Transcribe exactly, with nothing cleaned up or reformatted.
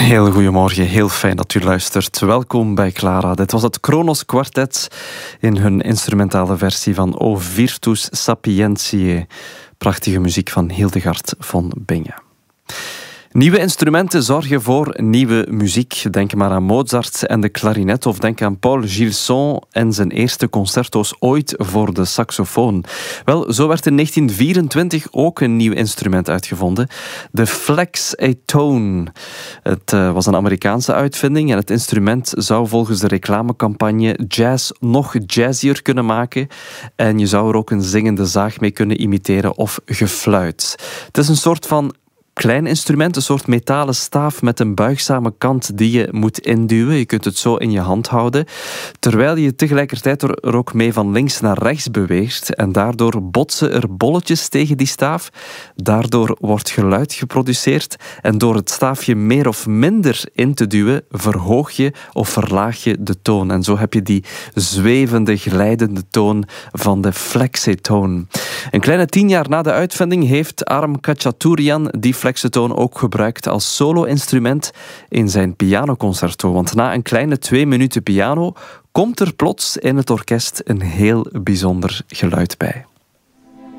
Heel goedemorgen, heel fijn dat u luistert. Welkom bij Clara. Dit was het Kronos Quartet in hun instrumentale versie van O Virtus Sapientiae. Prachtige muziek van Hildegard von Bingen. Nieuwe instrumenten zorgen voor nieuwe muziek. Denk maar aan Mozart en de klarinet of denk aan Paul Gilson en zijn eerste concerto's ooit voor de saxofoon. Wel, zo werd in negentien vierentwintig ook een nieuw instrument uitgevonden. De Flexatone. Het uh, was een Amerikaanse uitvinding en het instrument zou volgens de reclamecampagne jazz nog jazzier kunnen maken. En je zou er ook een zingende zaag mee kunnen imiteren of gefluit. Het is een soort van klein instrument, een soort metalen staaf met een buigzame kant die je moet induwen. Je kunt het zo in je hand houden, terwijl je tegelijkertijd er ook mee van links naar rechts beweegt. En daardoor botsen er bolletjes tegen die staaf. Daardoor wordt geluid geproduceerd. En door het staafje meer of minder in te duwen, verhoog je of verlaag je de toon. En zo heb je die zwevende, glijdende toon van de Flexatone. Een kleine tien jaar na de uitvinding heeft Aram Khachaturian die Flexatone ook gebruikt als solo-instrument in zijn pianoconcerto. Want na een kleine twee minuten piano komt er plots in het orkest een heel bijzonder geluid bij.